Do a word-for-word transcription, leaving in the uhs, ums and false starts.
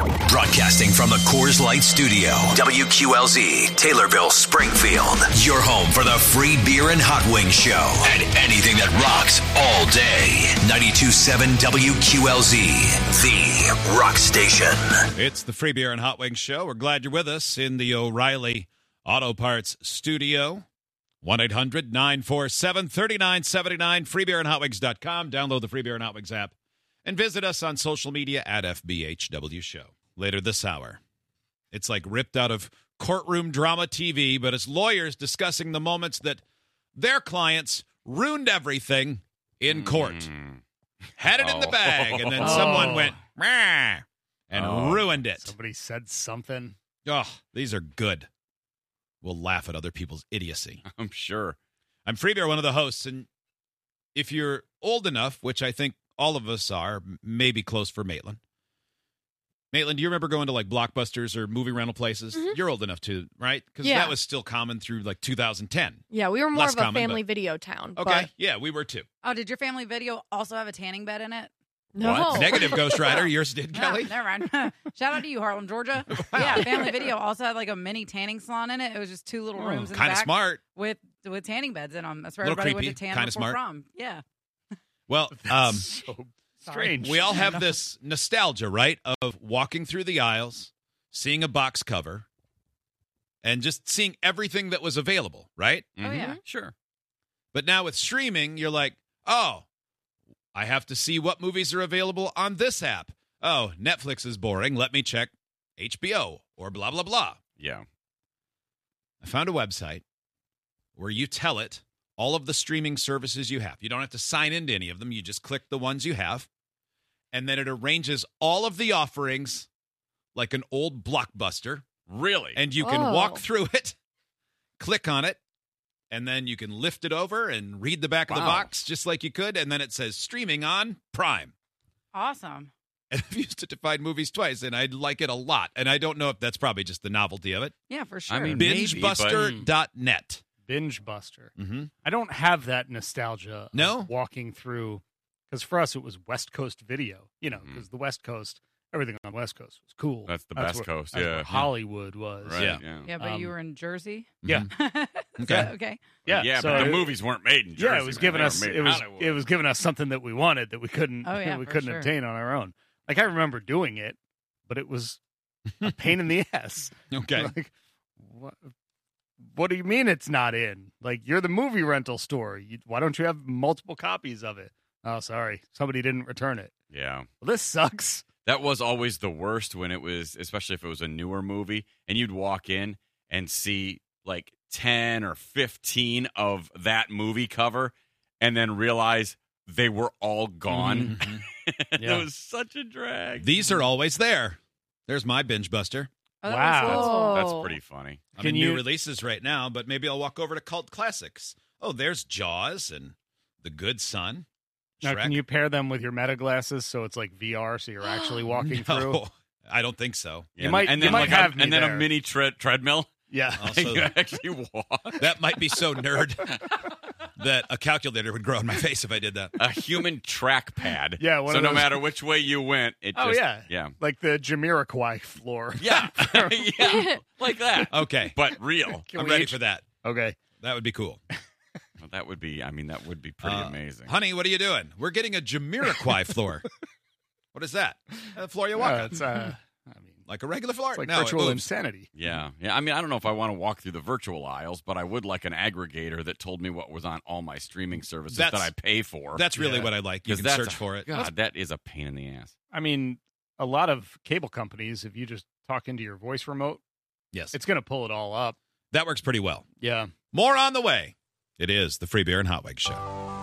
Broadcasting from the Coors Light Studio, W Q L Z, Taylorville, Springfield. Your home for the free beer and hot wings show and anything that rocks all day. ninety-two point seven W Q L Z, the rock station. It's the free beer and hot wings show. We're glad you're with us in the O'Reilly Auto Parts studio. one eight hundred nine four seven three nine seven nine, free beer and hot wings dot com. Download the Free Beer and Hot Wings app and visit us on social media at F B H W Show. Later this hour, it's like ripped out of courtroom drama T V, but it's lawyers discussing the moments that their clients ruined everything in court. Mm. Had it oh. in the bag, and then oh. someone went, Mah, and oh. ruined it. Somebody said something. Oh, these are good. We'll laugh at other people's idiocy. I'm sure. I'm Freebeer, one of the hosts, and if you're old enough, which I think all of us are, maybe close for Maitland. Maitland, do you remember going to like Blockbusters or movie rental places? Mm-hmm. You're old enough to, right? Because yeah. that was still common through like two thousand ten. Yeah, we were more Less of a common, family but... video town. Okay, but... yeah, we were too. Oh, did your family video also have a tanning bed in it? No. What? Negative, Ghost Rider. Yours did, Kelly? No, never mind. Shout out to you, Harlem, Georgia. Wow. Yeah, family video also had like a mini tanning salon in it. It was just two little rooms in the back. Kind of smart. With, with tanning beds in them. That's where Little everybody creepy, went to tan kinda before smart. prom. Yeah. Well, um... so strange. We all have this nostalgia, right, of walking through the aisles, seeing a box cover, and just seeing everything that was available, right? Oh, mm-hmm. yeah. Sure. But now with streaming, you're like, oh, I have to see what movies are available on this app. Oh, Netflix is boring. Let me check H B O or blah, blah, blah. Yeah. I found a website where you tell it all of the streaming services you have. You don't have to sign into any of them. You just click the ones you have, and then it arranges all of the offerings like an old Blockbuster. Really? And you can oh. walk through it, click on it, and then you can lift it over and read the back wow. of the box just like you could, and then it says streaming on Prime. Awesome. And I've used it to find movies twice, and I like it a lot. And I don't know if that's probably just the novelty of it. Yeah, for sure. I mean, binge buster dot net. Binge Buster. Mm-hmm. I don't have that nostalgia no? of walking through, because for us it was West Coast video, you know, because mm. the West Coast, everything on the West Coast was cool. That's the that's best where, coast, that's yeah. where Hollywood was. Right, yeah. yeah. Yeah, but um, you were in Jersey? Yeah. Okay. okay. Yeah, yeah, so but the it, movies weren't made in Jersey. Yeah, it was man. giving They were us made it in was Hollywood. it was giving us something that we wanted that we couldn't Oh, yeah, we for couldn't sure. obtain on our own. Like I remember doing it, but it was a pain in the ass. Okay. Like, what, what do you mean it's not in? Like, you're the movie rental store. You, why don't you have multiple copies of it? Oh, sorry. Somebody didn't return it. Yeah. Well, this sucks. That was always the worst when it was, especially if it was a newer movie, and you'd walk in and see like ten or fifteen of that movie cover and then realize they were all gone. Mm-hmm. Yeah. It was such a drag. These are always there. There's my binge buster. Oh, that Wow. was cool. That's, that's pretty funny. I'm Can in you- new releases right now, but maybe I'll walk over to Cult Classics. Oh, there's Jaws and The Good Son. Now, Shrek. can you pair them with your meta glasses so it's like V R, so you're actually walking no, through? I don't think so. Yeah, might- and you then might like have a, me and then there. a mini tre- treadmill. Yeah. Also, you actually walk. that might be so nerd that a calculator would grow on my face if I did that. A human track pad. Yeah, one So of no those- matter which way you went, it Oh, just yeah. yeah. Like the Jamiroquai floor. Yeah. yeah. Like that. Okay. But real. Can I'm we ready each- for that. Okay. That would be cool. Well, that would be, I mean, that would be pretty Uh, amazing. Honey, what are you doing? We're getting a Jamiroquai floor. What is that? The floor you walk Uh, on. it's, uh, I mean, Like a regular floor? it's like no, it virtual moves. insanity. Yeah. Yeah. I mean, I don't know if I want to walk through the virtual aisles, but I would like an aggregator that told me what was on all my streaming services That's- that I pay for. That's really Yeah. what I like. You 'Cause can that's search a- for it. God, that is a pain in the ass. I mean, a lot of cable companies, if you just talk into your voice remote, Yes. it's going to pull it all up. That works pretty well. Yeah. More on the way. It is the Free Beer and Hot Wings Show.